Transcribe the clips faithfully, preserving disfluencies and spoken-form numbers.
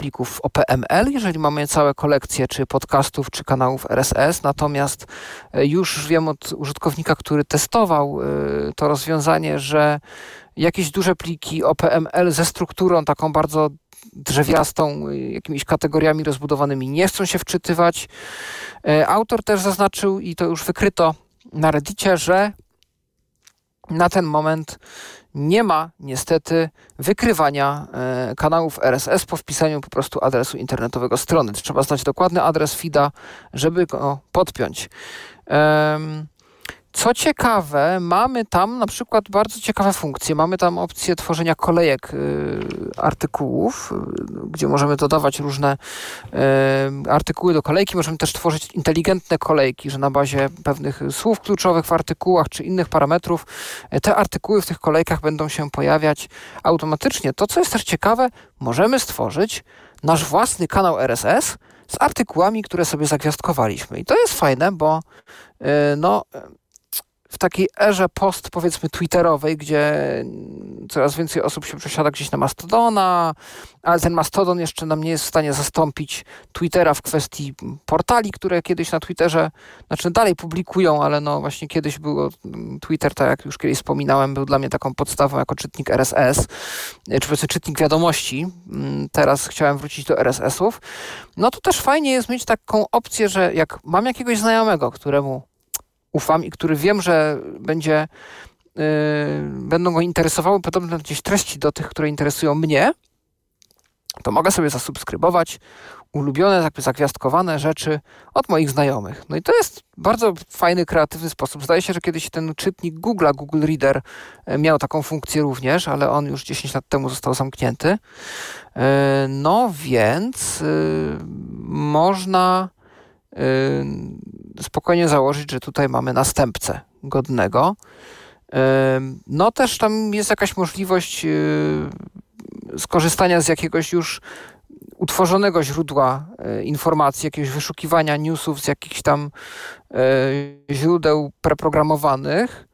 plików O P M L, jeżeli mamy całe kolekcje czy podcastów, czy kanałów R S S. Natomiast już wiem od użytkownika, który testował to rozwiązanie, że jakieś duże pliki O P M L ze strukturą taką bardzo drzewiastą, jakimiś kategoriami rozbudowanymi nie chcą się wczytywać. Autor też zaznaczył, i to już wykryto na Reddicie, że na ten moment nie ma niestety wykrywania e, kanałów R S S po wpisaniu po prostu adresu internetowego strony. Trzeba znać dokładny adres feeda, żeby go podpiąć. Um, Co ciekawe, mamy tam na przykład bardzo ciekawe funkcje. Mamy tam opcję tworzenia kolejek y, artykułów, y, gdzie możemy dodawać różne y, artykuły do kolejki. Możemy też tworzyć inteligentne kolejki, że na bazie pewnych słów kluczowych w artykułach czy innych parametrów y, te artykuły w tych kolejkach będą się pojawiać automatycznie. To, co jest też ciekawe, możemy stworzyć nasz własny kanał R S S z artykułami, które sobie zagwiazdkowaliśmy. I to jest fajne, bo y, no... w takiej erze post, powiedzmy, twitterowej, gdzie coraz więcej osób się przesiada gdzieś na Mastodona, ale ten Mastodon jeszcze nam nie jest w stanie zastąpić Twittera w kwestii portali, które kiedyś na Twitterze, znaczy dalej publikują, ale no właśnie kiedyś było Twitter, tak jak już kiedyś wspominałem, był dla mnie taką podstawą jako czytnik R S S, czy powiedzmy czytnik wiadomości. Teraz chciałem wrócić do R S S-ów. No to też fajnie jest mieć taką opcję, że jak mam jakiegoś znajomego, któremu ufam i który wiem, że będzie, yy, będą go interesowały podobne gdzieś treści do tych, które interesują mnie, to mogę sobie zasubskrybować ulubione, jakby zagwiazdkowane rzeczy od moich znajomych. No i to jest bardzo fajny, kreatywny sposób. Zdaje się, że kiedyś ten czytnik Google'a, Google Reader miał taką funkcję również, ale on już dziesięć lat temu został zamknięty. Yy, no więc yy, można spokojnie założyć, że tutaj mamy następcę godnego. No też tam jest jakaś możliwość skorzystania z jakiegoś już utworzonego źródła informacji, jakiegoś wyszukiwania newsów z jakichś tam źródeł preprogramowanych.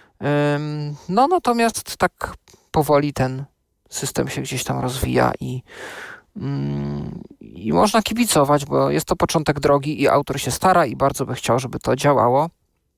No natomiast tak powoli ten system się gdzieś tam rozwija i I można kibicować, bo jest to początek drogi i autor się stara i bardzo by chciał, żeby to działało.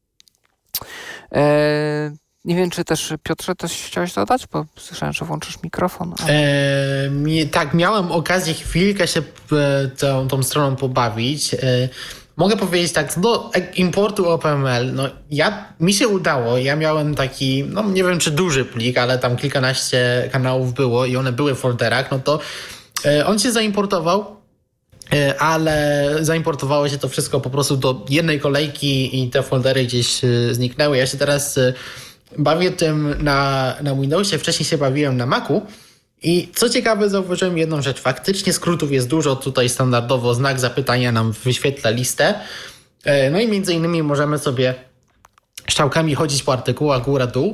Eee, nie wiem, czy też Piotrze coś chciałeś dodać, bo słyszałem, że włączysz mikrofon. Ale... Eee, tak, miałem okazję chwilkę się tą, tą stroną pobawić. Eee, mogę powiedzieć tak, do importu O P M L, no ja, mi się udało, ja miałem taki, no nie wiem czy duży plik, ale tam kilkanaście kanałów było i one były w folderach, no to on się zaimportował, ale zaimportowało się to wszystko po prostu do jednej kolejki i te foldery gdzieś zniknęły. Ja się teraz bawię tym na, na Windowsie, wcześniej się bawiłem na Macu i co ciekawe zauważyłem jedną rzecz. Faktycznie skrótów jest dużo, tutaj standardowo znak zapytania nam wyświetla listę. No i między innymi możemy sobie strzałkami chodzić po artykułach góra-dół.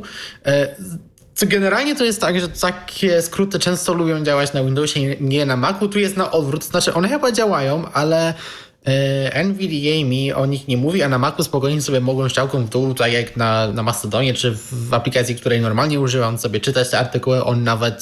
Co generalnie to jest tak, że takie skróty często lubią działać na Windowsie, nie na Macu. Tu jest na odwrót, znaczy one chyba działają, ale N V D A mi o nich nie mówi, a na Macu spokojnie sobie mogą strzałką w dół, tak jak na, na Mastodonie, czy w aplikacji, której normalnie używam, sobie czytać te artykuły. On nawet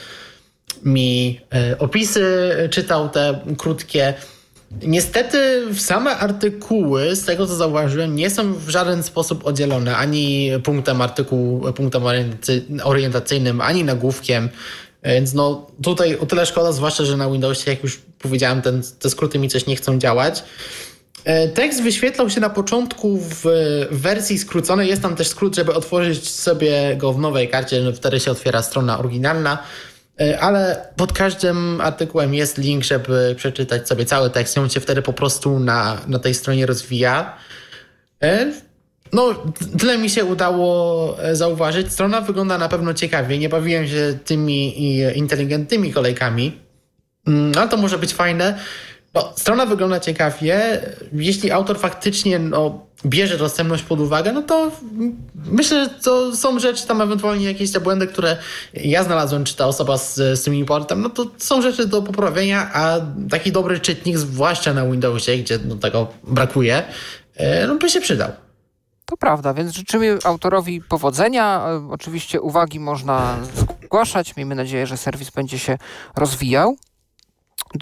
mi opisy czytał, te krótkie. Niestety same artykuły, z tego co zauważyłem, nie są w żaden sposób oddzielone ani punktem artykułu, punktem orientacyjnym, ani nagłówkiem, więc no tutaj o tyle szkoda, zwłaszcza, że na Windowsie, jak już powiedziałem, ten, te skróty mi coś nie chcą działać. Tekst wyświetlał się na początku w wersji skróconej, jest tam też skrót, żeby otworzyć sobie go w nowej karcie, wtedy się otwiera strona oryginalna. Ale pod każdym artykułem jest link, żeby przeczytać sobie cały tekst. On się wtedy po prostu na, na tej stronie rozwija. No, tyle mi się udało zauważyć. Strona wygląda na pewno ciekawie. Nie bawiłem się tymi inteligentnymi kolejkami, ale to może być fajne. No, strona wygląda ciekawie. Jeśli autor faktycznie no, bierze dostępność pod uwagę, no to myślę, że to są rzeczy tam ewentualnie jakieś te błędy, które ja znalazłem, czy ta osoba z, z tym importem, no to są rzeczy do poprawienia, a taki dobry czytnik, zwłaszcza na Windowsie, gdzie no, tego brakuje, no by się przydał. To prawda, więc życzymy autorowi powodzenia. Oczywiście uwagi można zgłaszać. Miejmy nadzieję, że serwis będzie się rozwijał.